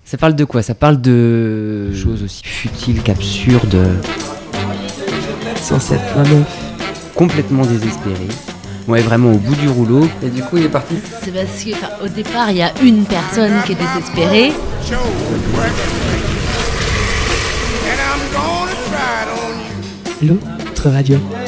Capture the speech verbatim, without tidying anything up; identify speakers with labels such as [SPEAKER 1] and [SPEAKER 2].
[SPEAKER 1] Ça parle de quoi ? Ça parle de choses aussi futiles qu'absurdes.
[SPEAKER 2] cent sept virgule neuf.
[SPEAKER 1] Complètement désespéré. Ouais, vraiment au bout du rouleau.
[SPEAKER 2] Et du coup, il est parti.
[SPEAKER 3] C'est parce que, enfin, au départ, il y a une personne qui est désespérée.
[SPEAKER 2] L'autre radio.